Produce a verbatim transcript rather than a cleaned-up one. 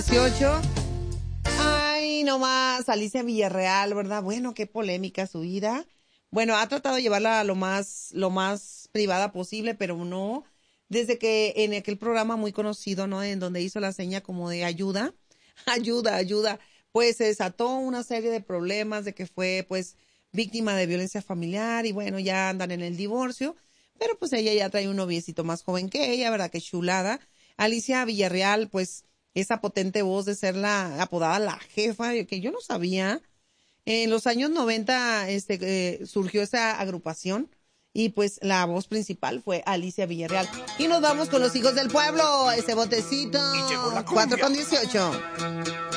dieciocho. Ay, no más, Alicia Villarreal, ¿verdad? Bueno, qué polémica su vida. Bueno, ha tratado de llevarla lo más, lo más privada posible, pero no. Desde que en aquel programa muy conocido, ¿no? En donde hizo la seña como de ayuda, ayuda, ayuda, pues se desató una serie de problemas de que fue, pues, víctima de violencia familiar y bueno, ya andan en el divorcio, pero pues ella ya trae un noviecito más joven que ella, ¿verdad? Qué chulada. Alicia Villarreal, pues, esa potente voz de ser la apodada la jefa, que yo no sabía. En los años noventa este, eh, surgió esa agrupación y pues la voz principal fue Alicia Villarreal. Y nos vamos con los hijos del pueblo, ese botecito. cuatro con dieciocho.